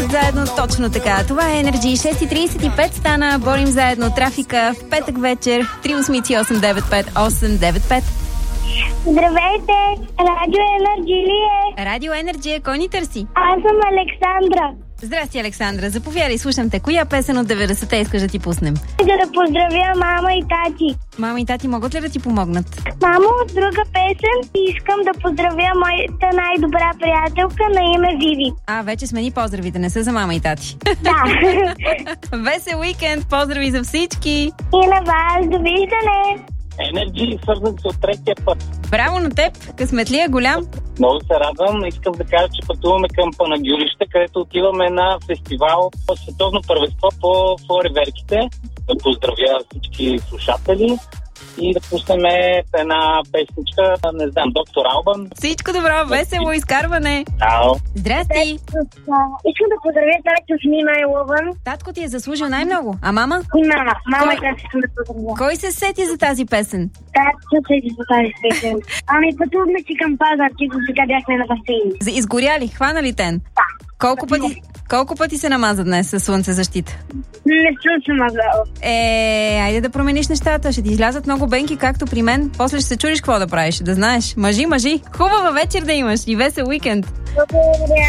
бъдат заедно точно така. Това е Energy. 6:35 стана. Борим заедно трафика в петък вечер. 388-958-95. Здравейте! Радио Енерджи ли е? Радио Energy, кой ни търси? Аз съм Александра. Здрасти, Александра. Заповядай, слушам те. Коя песен от 90-те искаш да ти пуснем? За да поздравя мама и тати. Мама и тати могат ли да ти помогнат? Мамо, от друга песен искам да поздравя моята най-добра приятелка на име Виви. Вече смени поздравите, не са за мама и тати. Да. Весел уикенд, поздрави за всички! И на вас, довиждане! Енерджи, свързан с от третия път. Браво на теб! Късметлия голям! Много се радвам. Искам да кажа, че пътуваме към Панагюрище, където отиваме на фестивал по световно първенство по фойерверките. Да поздравя всички слушатели и да пуснем една песничка, не знам, доктор Албан. Всичко добро, весело изкарване! Чао! Здрасти! Искам да поздравя татко с Мима и Лъвън. Татко ти е заслужил най-много, а мама? И мама. Мама Кой? и татко искам да поздравя. Кой се сети за тази песен? Татко седи за тази песен. Пътуваме си към Пазарджик, сега бяхме на басейн. Изгоряли, хванали тен? Да. Колко пъти се намаза днес със слънцезащита? Не съм се мазала. Айде да промениш нещата. Ще ти излязат много бенки, както при мен. После ще се чудиш какво да правиш. Да знаеш. Мъжи. Хубава вечер да имаш и весел уикенд. Благодаря.